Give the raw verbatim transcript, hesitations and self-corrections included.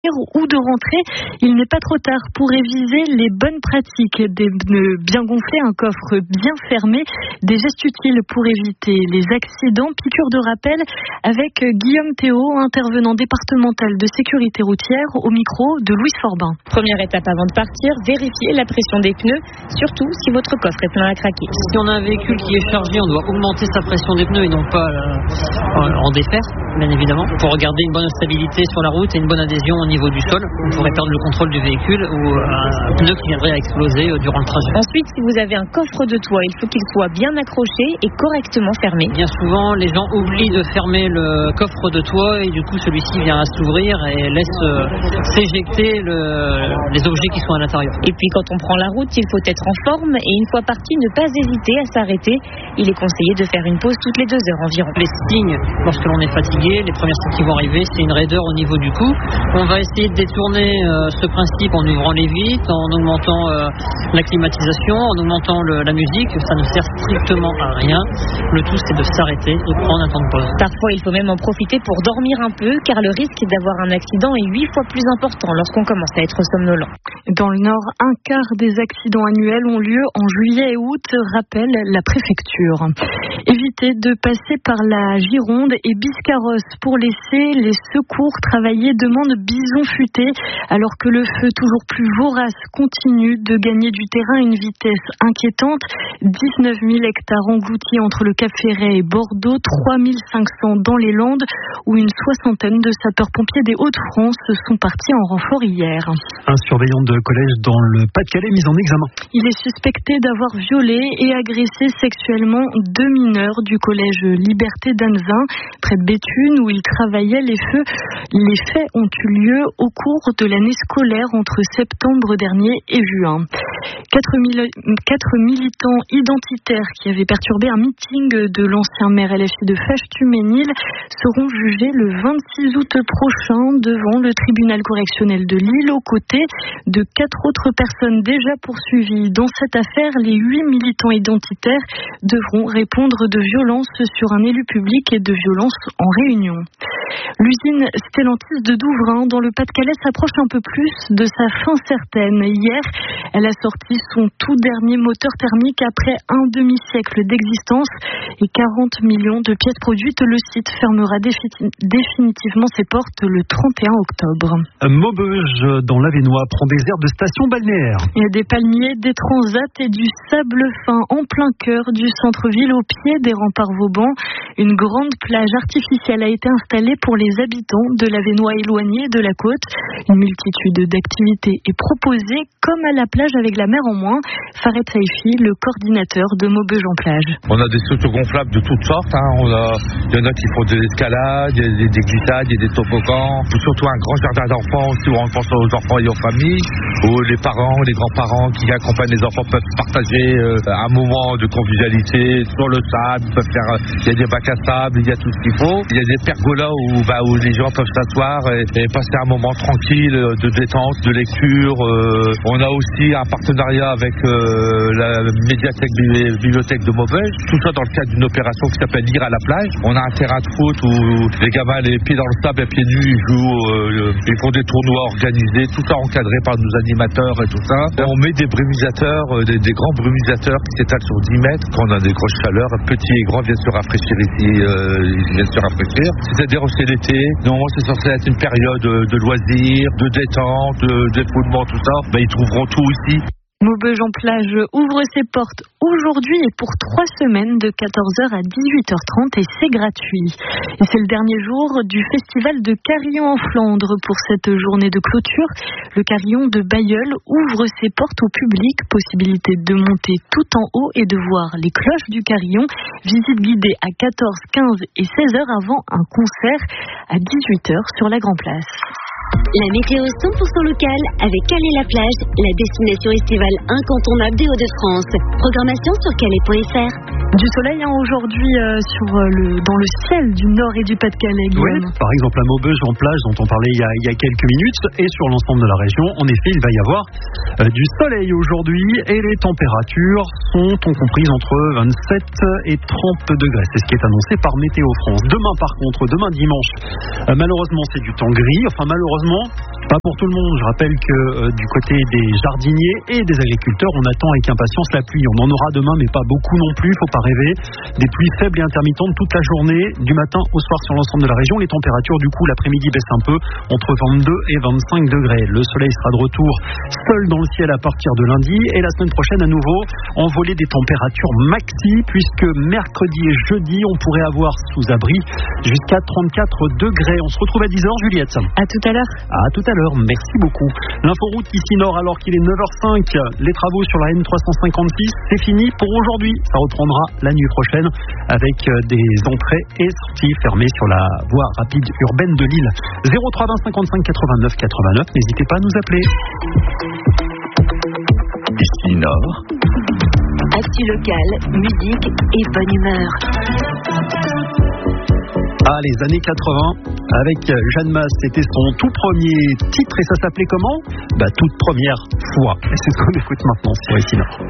ou de rentrer, il n'est pas trop tard pour réviser les bonnes pratiques. Des pneus bien gonflés, un coffre bien fermé, des gestes utiles pour éviter les accidents. Piqûre de rappel avec Guillaume Théo, intervenant départemental de sécurité routière, au micro de Louise Forbin. Première étape avant de partir, vérifier la pression des pneus, surtout si votre coffre est plein à craquer. Si on a un véhicule qui est chargé, on doit augmenter sa pression des pneus et non pas euh, en défaire, bien évidemment, pour garder une bonne stabilité sur la route et une bonne adhésion au niveau du sol. On pourrait perdre le contrôle du véhicule ou un pneu qui viendrait à exploser durant le trajet. Ensuite, si vous avez un coffre de toit, il faut qu'il soit bien accroché et correctement fermé. Bien souvent, les gens oublient de fermer le coffre de toit et du coup, celui-ci vient à s'ouvrir et laisse euh, s'éjecter le, les objets qui sont à l'intérieur. Et puis, quand on prend la route, il faut être en forme et une fois parti, ne pas hésiter à s'arrêter. Il est conseillé de faire une pause toutes les deux heures environ. Les signes, lorsque l'on est fatigué, les premiers signes qui vont arriver, c'est une raideur au niveau du cou. On va essayer de détourner euh, ce principe en ouvrant les vitres, en augmentant euh, la climatisation, en augmentant le, la musique. Ça ne sert strictement à rien. Le tout, c'est de s'arrêter et prendre un temps de pause. Parfois, il faut même en profiter pour dormir un peu, car le risque d'avoir un accident est huit fois plus important lorsqu'on commence à être somnolent. Dans le Nord, un quart des accidents annuels ont lieu en juillet et août, rappelle la préfecture. Évitez de passer par la Gironde et Biscarrosse pour laisser les secours travailler, demande Bison Futé, alors que le feu toujours plus vorace continue de gagner du terrain à une vitesse inquiétante. dix-neuf mille hectares engloutis entre le Cap Ferret et Bordeaux, trois mille cinq cents dans les Landes, où une soixantaine de sapeurs-pompiers des Hauts-de-France sont partis en renfort hier. Un surveillant de collège dans le Pas-de-Calais mis en examen. Il est suspecté d'avoir violé et agressé sexuellement deux mineurs du collège Liberté d'Annevin, près de Béthune, où il travaillait. Les feux, les faits ont eu lieu au cours de l'année scolaire entre septembre dernier et juin. Quatre, mille, quatre militants identitaires qui avaient perturbé un meeting de l'ancien maire L F I de Fâche-Tuménil seront jugés le vingt-six août prochain devant le tribunal correctionnel de Lille, aux côtés de quatre autres personnes déjà poursuivies. Dans cette affaire, les huit militants identitaires devront répondre de violences sur un élu public et de violences en réunion. L'usine Stellantis de Douvrin, dans le Pas-de-Calais, s'approche un peu plus de sa fin certaine. Hier, elle a sorti son tout dernier moteur thermique après un demi-siècle d'existence et quarante millions de pièces produites. Le site fermera défi- définitivement ses portes le trente et un octobre. Maubeuge, dans l'Avesnois, prend des airs de station balnéaire. Il y a des palmiers, des transats et du sable fin en plein cœur du centre-ville, au pied des remparts Vauban. Une grande plage artificielle a été installée pour les habitants de l'Avesnois éloignés de la côte. Une multitude d'activités est proposée, comme à la plage avec la mer en moins. Farid Saifi, le coordinateur de Maubeuge en plage. On a des autogonflables de toutes sortes. Hein. On a, il y en a qui font de l'escalade, il y a des, des glissades, il y a des toboggans. Surtout un grand jardin d'enfants aussi où on pense aux enfants et aux familles, où les parents, les grands-parents qui accompagnent les enfants peuvent partager euh, un moment de convivialité sur le sable. Ils peuvent faire, il y a des bacs à sable, il y a tout ce qu'il faut. Il y a des pergolas où, bah, où les gens peuvent s'asseoir et, et passer un moment tranquille de détente, de lecture. Euh, on a aussi un partenariat avec euh, la médiathèque bibliothèque de Maubeuge. Tout ça dans le cadre d'une opération qui s'appelle Lire à la plage. On a un terrain de foot où les gamins, les pieds dans le sable, les pieds nus, ils jouent, euh, ils font des tournois organisés, tout ça encadré par nos animateurs et tout ça. Et on met des brumisateurs, euh, des, des grands brumisateurs qui s'étalent sur dix mètres. Quand on a des grosses chaleurs, petits et grands viennent se rafraîchir ici, euh, ils viennent se rafraîchir. C'est-à-dire c'est l'été. Normalement, c'est censé être une période de loisirs, de détente, de défoulement, tout ça. Ben, ils trouveront tout ici. Maubeuge en plage ouvre ses portes aujourd'hui et pour trois semaines de quatorze heures à dix-huit heures trente et c'est gratuit. Et c'est le dernier jour du festival de Carillon en Flandre. Pour cette journée de clôture, le Carillon de Bailleul ouvre ses portes au public. Possibilité de monter tout en haut et de voir les cloches du Carillon. Visite guidée à quatorze, quinze et seize heures avant un concert à dix-huit heures sur la Grand Place. La météo cent pour cent locale avec Calais-la-Plage, la destination estivale incontournable des Hauts-de-France. Programmation sur calais point f r. Du soleil hein, aujourd'hui euh, sur le, dans le ciel du Nord et du Pas-de-Calais, Guillaume. Oui, par exemple à Maubeuge en plage dont on parlait il y, a, il y a quelques minutes, et sur l'ensemble de la région, en effet, il va y avoir euh, du soleil aujourd'hui et les températures sont, ont comprises entre vingt-sept et trente degrés. C'est ce qui est annoncé par Météo France. Demain par contre, demain dimanche, euh, malheureusement c'est du temps gris, enfin malheureusement pas pour tout le monde. Je rappelle que euh, du côté des jardiniers et des agriculteurs, on attend avec impatience la pluie. On en aura demain mais pas beaucoup non plus, faut pas rêver. Des pluies faibles et intermittentes toute la journée, du matin au soir sur l'ensemble de la région. Les températures du coup l'après-midi baissent un peu, entre vingt-deux et vingt-cinq degrés. Le soleil sera de retour seul dans le ciel à partir de lundi, et la semaine prochaine à nouveau envolée des températures maxi, puisque mercredi et jeudi on pourrait avoir sous abri jusqu'à trente-quatre degrés. On se retrouve à dix heures, Juliette. À tout à l'heure. À tout à l'heure, merci beaucoup. L'inforoute ici Nord, alors qu'il est neuf heures cinq, les travaux sur la N trois cent cinquante-six, c'est fini pour aujourd'hui. Ça reprendra la nuit prochaine avec des entrées et sorties fermées sur la voie rapide urbaine de Lille. zéro trois vingt cinquante-cinq quatre-vingt-neuf quatre-vingt-neuf, n'hésitez pas à nous appeler. Ici Nord. Actu locale, musique et bonne humeur. Ah, les années quatre-vingts, avec Jeanne Masse, c'était son tout premier titre et ça s'appelait comment ? Bah, toute première fois. Et c'est ce qu'on écoute maintenant sur Ici Nord.